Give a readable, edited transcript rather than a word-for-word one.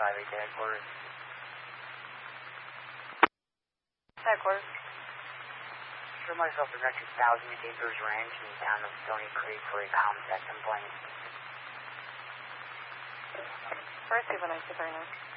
headquarters. Headquarters. Show myself directed 1,000 Acres Ranch in the town of Stony Creek for a ComTech complaint. First, 219, very nice.